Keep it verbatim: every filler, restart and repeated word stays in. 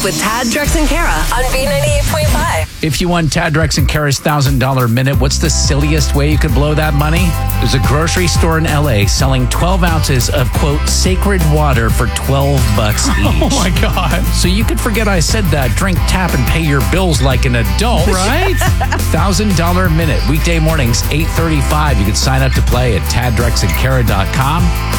up with Tad, Drex, and Kara on B ninety-eight point five. If you won Tad, Drex, and Kara's one thousand dollars minute, what's the silliest way you could blow that money? There's a grocery store in L A selling twelve ounces of, quote, sacred water for twelve bucks each. Oh, my God. So you could forget I said that. Drink, tap, and pay your bills like an adult. Right? one thousand dollars minute. Weekday mornings, eight thirty-five. You can sign up to play at tad drex and kara dot com.